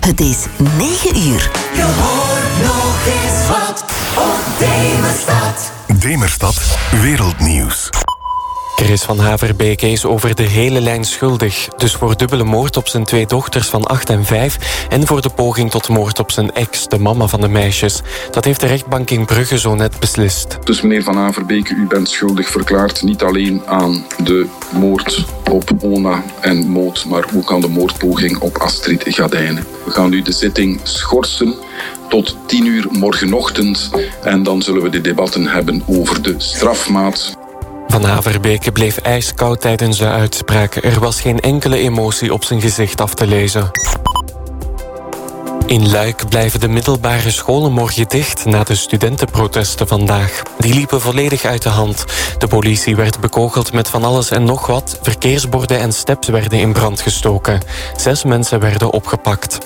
Het is 9 uur. Je hoort nog eens wat op Demerstad. Demerstad Wereldnieuws. Chris van Haverbeke is over de hele lijn schuldig. Dus voor dubbele moord op zijn 2 dochters van 8 en 5... en voor de poging tot moord op zijn ex, de mama van de meisjes. Dat heeft de rechtbank in Brugge zo net beslist. Dus meneer van Haverbeke, u bent schuldig verklaard niet alleen aan de moord op Ona en Maud, maar ook aan de moordpoging op Astrid Gadijnen. We gaan nu de zitting schorsen tot 10 uur morgenochtend en dan zullen we de debatten hebben over de strafmaat. Van Haverbeke bleef ijskoud tijdens de uitspraak. Er was geen enkele emotie op zijn gezicht af te lezen. In Luik blijven de middelbare scholen morgen dicht na de studentenprotesten vandaag. Die liepen volledig uit de hand. De politie werd bekogeld met van alles en nog wat. Verkeersborden en steps werden in brand gestoken. 6 mensen werden opgepakt.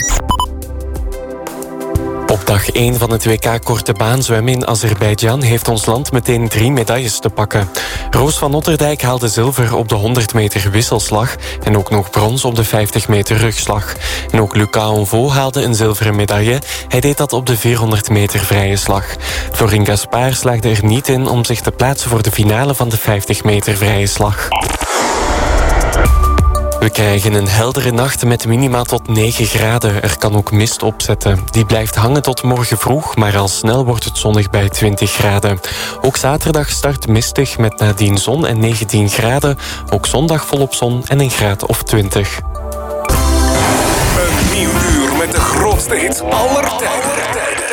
Op dag 1 van het WK Korte Baan zwemmen in Azerbeidzjan heeft ons land meteen 3 medailles te pakken. Roos van Otterdijk haalde zilver op de 100 meter wisselslag en ook nog brons op de 50 meter rugslag. En ook Lucas Onvo haalde een zilveren medaille. Hij deed dat op de 400 meter vrije slag. Florin Gaspard slaagde er niet in om zich te plaatsen voor de finale van de 50 meter vrije slag. We krijgen een heldere nacht met minima tot 9 graden. Er kan ook mist opzetten. Die blijft hangen tot morgen vroeg, maar al snel wordt het zonnig bij 20 graden. Ook zaterdag start mistig met nadien zon en 19 graden. Ook zondag volop zon en een graad of 20. Een nieuw uur met de grootste hits aller tijden.